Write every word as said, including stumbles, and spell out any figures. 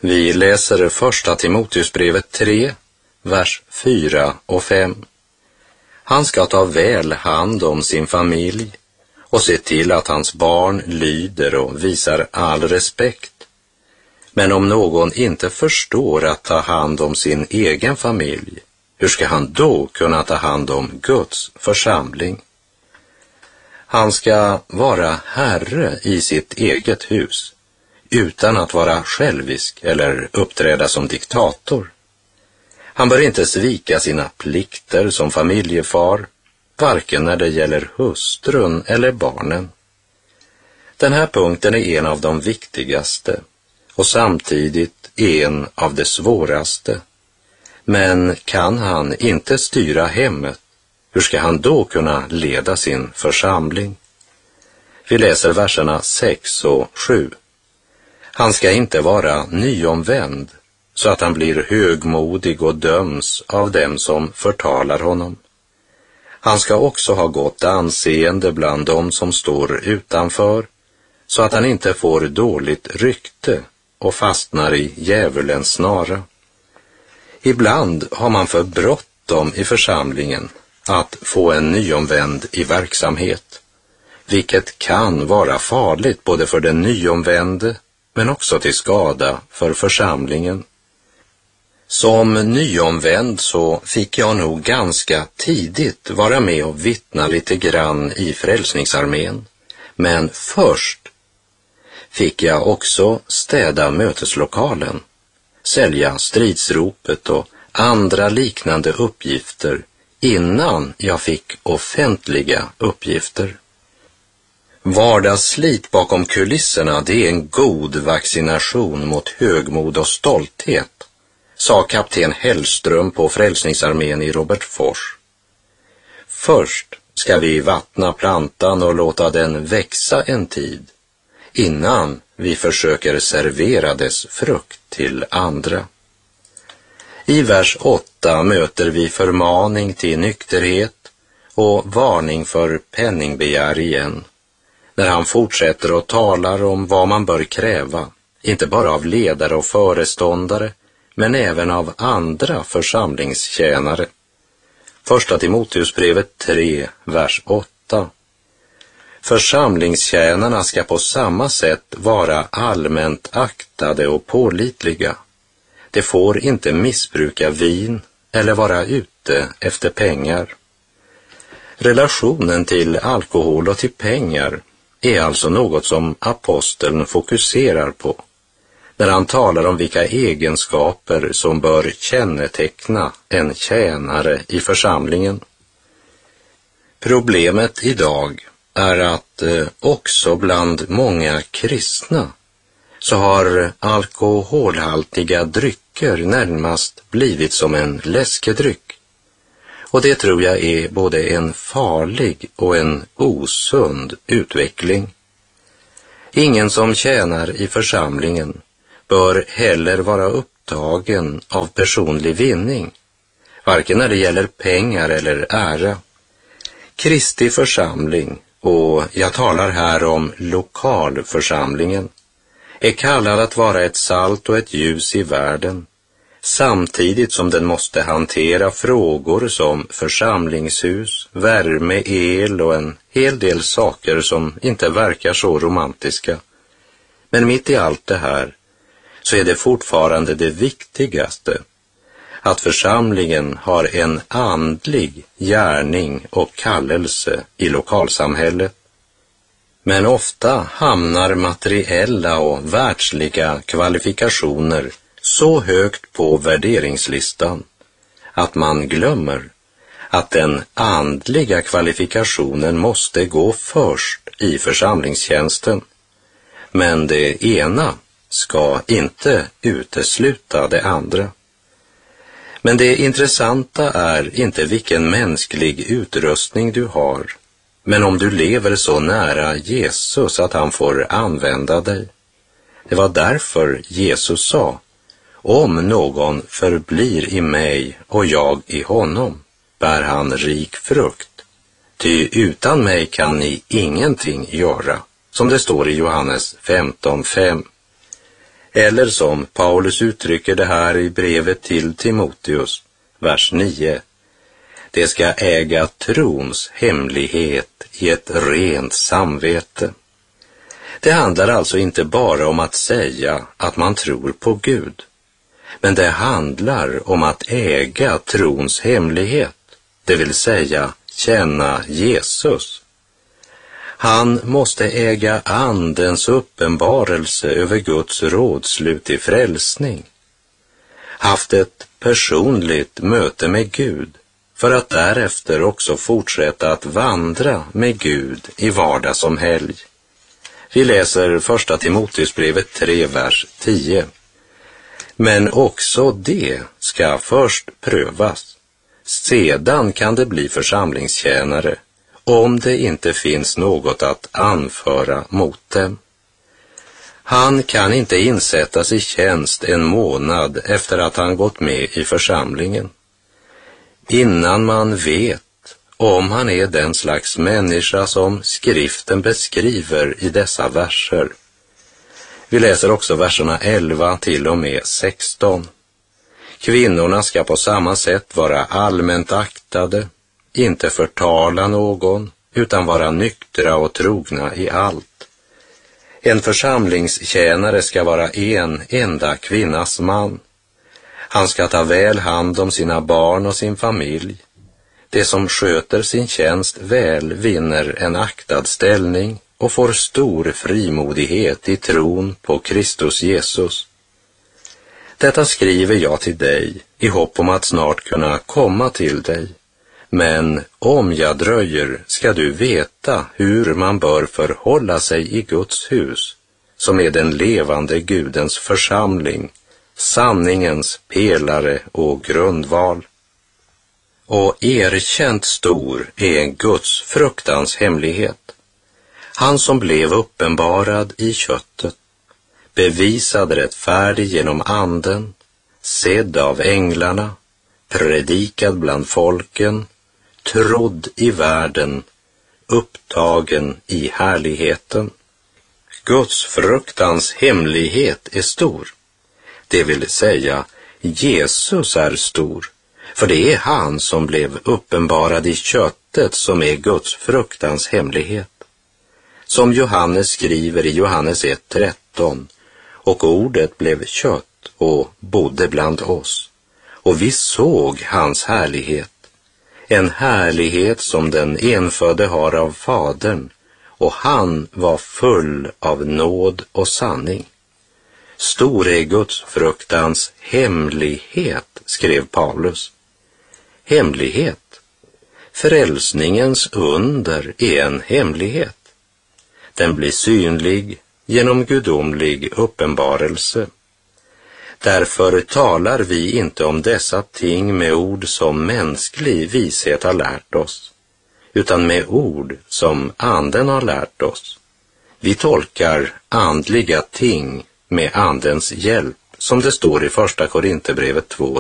Vi läser första Timoteusbrevet tre, vers fyra och fem. Han ska ta väl hand om sin familj och se till att hans barn lyder och visar all respekt. Men om någon inte förstår att ta hand om sin egen familj, hur ska han då kunna ta hand om Guds församling? Han ska vara herre i sitt eget hus, utan att vara självisk eller uppträda som diktator. Han bör inte svika sina plikter som familjefar, varken när det gäller hustrun eller barnen. Den här punkten är en av de viktigaste och samtidigt en av de svåraste. Men kan han inte styra hemmet, hur ska han då kunna leda sin församling? Vi läser verserna sex och sju. Han ska inte vara nyomvänd så att han blir högmodig och döms av dem som förtalar honom. Han ska också ha gott anseende bland dem som står utanför, så att han inte får dåligt rykte och fastnar i djävulens snara. Ibland har man för bråttom i församlingen att få en nyomvänd i verksamhet, vilket kan vara farligt både för den nyomvände men också till skada för församlingen. Som nyomvänd så fick jag nog ganska tidigt vara med och vittna lite grann i Frälsningsarmén, men först fick jag också städa möteslokalen, sälja stridsropet och andra liknande uppgifter innan jag fick offentliga uppgifter. Vardagsslit bakom kulisserna, det är en god vaccination mot högmod och stolthet, sa kapten Hellström på Frälsningsarmén i Robertsfors. Först ska vi vattna plantan och låta den växa en tid, innan vi försöker servera dess frukt till andra. I vers åtta möter vi förmaning till nykterhet och varning för penningbegär igen, när han fortsätter och talar om vad man bör kräva, inte bara av ledare och föreståndare, men även av andra församlingstjänare. Första Timoteusbrevet tre, vers åtta. Församlingstjänarna ska på samma sätt vara allmänt aktade och pålitliga. De får inte missbruka vin eller vara ute efter pengar. Relationen till alkohol och till pengar är alltså något som aposteln fokuserar på när han talar om vilka egenskaper som bör känneteckna en tjänare i församlingen. Problemet idag är att eh, också bland många kristna så har alkoholhaltiga drycker närmast blivit som en läskedryck. Och det tror jag är både en farlig och en osund utveckling. Ingen som tjänar i församlingen bör heller vara upptagen av personlig vinning, varken när det gäller pengar eller ära. Kristi församling, och jag talar här om lokalförsamlingen, är kallad att vara ett salt och ett ljus i världen, samtidigt som den måste hantera frågor som församlingshus, värme, el och en hel del saker som inte verkar så romantiska. Men mitt i allt det här så är det fortfarande det viktigaste, att församlingen har en andlig gärning och kallelse i lokalsamhället. Men ofta hamnar materiella och världsliga kvalifikationer så högt på värderingslistan att man glömmer att den andliga kvalifikationen måste gå först i församlingstjänsten. Men det ena ska inte utesluta det andra. Men det intressanta är inte vilken mänsklig utrustning du har, men om du lever så nära Jesus att han får använda dig. Det var därför Jesus sa: om någon förblir i mig och jag i honom, bär han rik frukt. Ty utan mig kan ni ingenting göra, som det står i Johannes femton fem. Eller som Paulus uttrycker det här i brevet till Timoteus, vers nio. Det ska äga trons hemlighet i ett rent samvete. Det handlar alltså inte bara om att säga att man tror på Gud, men det handlar om att äga trons hemlighet, det vill säga känna Jesus. Han måste äga andens uppenbarelse över Guds rådslut i frälsning. Haft ett personligt möte med Gud för att därefter också fortsätta att vandra med Gud i vardag som helg. Vi läser första Timoteusbrevet tre, vers tio. Men också det ska först prövas. Sedan kan det bli församlingstjänare, om det inte finns något att anföra mot dem. Han kan inte insättas i tjänst en månad efter att han gått med i församlingen, innan man vet om han är den slags människa som skriften beskriver i dessa verser. Vi läser också verserna elva till och med sexton. Kvinnorna ska på samma sätt vara allmänt aktade, inte förtala någon, utan vara nyktra och trogna i allt. En församlingstjänare ska vara en enda kvinnas man. Han ska ta väl hand om sina barn och sin familj. Det som sköter sin tjänst väl vinner en aktad ställning och får stor frimodighet i tron på Kristus Jesus. Detta skriver jag till dig i hopp om att snart kunna komma till dig. Men om jag dröjer ska du veta hur man bör förhålla sig i Guds hus, som är den levande Gudens församling, sanningens pelare och grundval. Och erkänt stor är Guds fruktans hemlighet. Han som blev uppenbarad i köttet, bevisad rättfärdig genom anden, sedd av änglarna, predikad bland folken, trodd i världen, upptagen i härligheten. Guds fruktans hemlighet är stor. Det vill säga, Jesus är stor, för det är han som blev uppenbarad i köttet som är Guds fruktans hemlighet. Som Johannes skriver i Johannes ett tretton, och ordet blev kött och bodde bland oss, och vi såg hans härlighet, en härlighet som den enfödde har av Fadern, och han var full av nåd och sanning. Stor är Guds fruktans hemlighet, skrev Paulus. Hemlighet. Frälsningens under är en hemlighet. Den blir synlig genom gudomlig uppenbarelse. Därför talar vi inte om dessa ting med ord som mänsklig vishet har lärt oss, utan med ord som anden har lärt oss. Vi tolkar andliga ting med andens hjälp, som det står i första Korinthierbrevet två